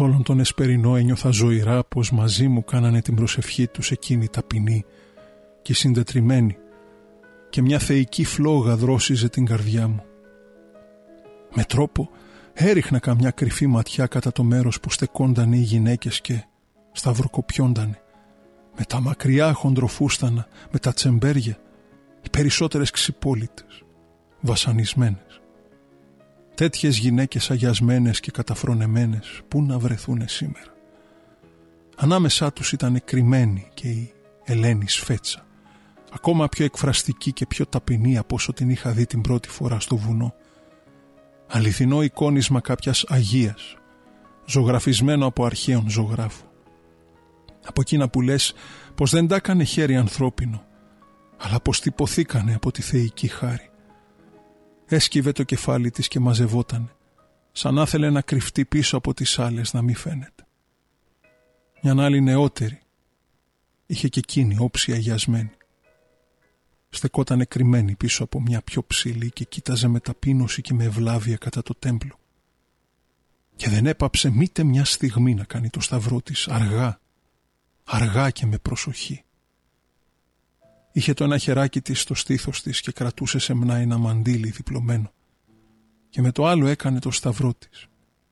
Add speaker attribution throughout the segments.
Speaker 1: όλον τον εσπερινό ένιωθα ζωηρά πως μαζί μου κάνανε την προσευχή τους εκείνοι ταπεινοί και συντετριμμένοι και μια θεϊκή φλόγα δρόσιζε την καρδιά μου. Με τρόπο έριχνα καμιά κρυφή ματιά κατά το μέρος που στεκόντανε οι γυναίκες και σταυροκοπιόντανε, με τα μακριά χοντροφούστανα, με τα τσεμπέρια, οι περισσότερες ξυπόλυτες, βασανισμένες. Τέτοιες γυναίκες αγιασμένες και καταφρονεμένες πού να βρεθούνε σήμερα. Ανάμεσά τους ήταν κρυμμένη και η Ελένη Σφέτσα, ακόμα πιο εκφραστική και πιο ταπεινή από όσο την είχα δει την πρώτη φορά στο βουνό. Αληθινό εικόνισμα κάποιας αγίας, ζωγραφισμένο από αρχαίον ζωγράφο. Από εκείνα που λες πως δεν τα έκανε χέρι ανθρώπινο, αλλά πως τυπωθήκανε από τη θεϊκή χάρη. Έσκυβε το κεφάλι της και μαζευότανε, σαν να ήθελε να κρυφτεί πίσω από τις άλλες να μη φαίνεται. Μια άλλη νεότερη είχε και εκείνη όψη αγιασμένη. Στεκότανε κρυμμένη πίσω από μια πιο ψηλή και κοίταζε με ταπείνωση και με ευλάβεια κατά το τέμπλο. Και δεν έπαψε μήτε μια στιγμή να κάνει το σταυρό της αργά και με προσοχή. Είχε το ένα χεράκι της στο στήθος της και κρατούσε σεμνά ένα μαντίλι διπλωμένο και με το άλλο έκανε το σταυρό της.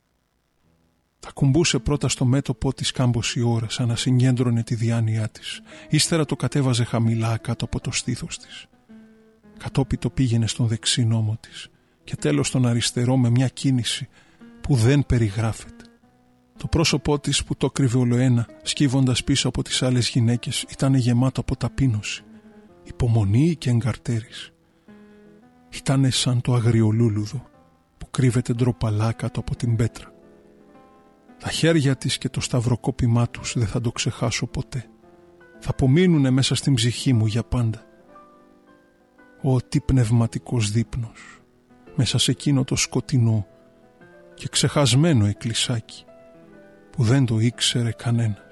Speaker 1: Τα κουμπούσε πρώτα στο μέτωπό της κάμποση ώρα σαν να συγκέντρωνε τη διάνοιά της. Ύστερα το κατέβαζε χαμηλά κάτω από το στήθος της. Κατόπιν το πήγαινε στον δεξί νόμο της και τέλος στον αριστερό με μια κίνηση που δεν περιγράφεται. Το πρόσωπό της που το κρύβε ολοένα σκύβοντας πίσω από τις άλλες γυναίκες ήταν γεμάτο από ταπείνωση, υπομονή και εγκαρτέρης. Ήτανε σαν το αγριολούλουδο που κρύβεται ντροπαλά κάτω από την πέτρα. Τα χέρια της και το σταυροκόπημά τους δεν θα το ξεχάσω ποτέ. Θα απομείνουνε μέσα στην ψυχή μου για πάντα. Ω τι πνευματικός δείπνος μέσα σε εκείνο το σκοτεινό και ξεχασμένο εκκλησάκι που δεν το ήξερε κανένα.